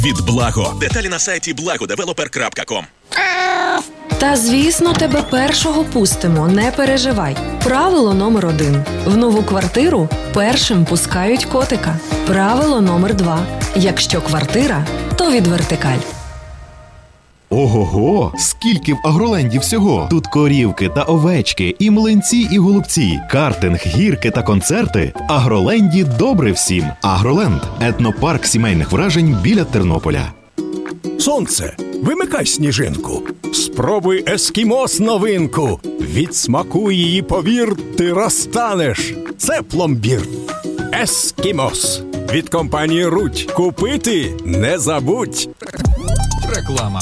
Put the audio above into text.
від Благо. Деталі на сайті blagodeveloper.com. Та, звісно, тебе першого пустимо, не переживай. Правило номер 1. В нову квартиру першим пускають котика. Правило номер 2. Якщо квартира, то від Вертикаль. Ого-го! Скільки в Агроленді всього! Тут корівки та овечки, і млинці, і голубці, картинг, гірки та концерти. В Агроленді добре всім. Агроленд – етнопарк сімейних вражень біля Тернополя. Сонце, вимикай сніжинку. Спробуй ескімос новинку. Від смаку її, повір, ти розтанеш. Це пломбір. Ескімос. Від компанії Рудь. Купити не забудь. Реклама.